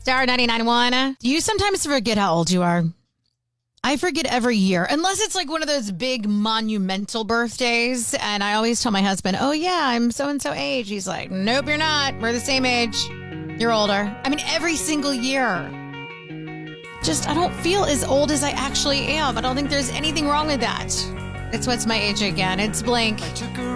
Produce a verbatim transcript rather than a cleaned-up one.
Star ninety-nine point one. Do you sometimes forget how old you are? I forget every year, unless it's like one of those big monumental birthdays. And I always tell my husband, oh, yeah, I'm so-and-so age. He's like, nope, you're not. We're the same age. You're older. I mean, every single year. Just, I don't feel as old as I actually am. I don't think there's anything wrong with that. It's what's my age again. It's blank.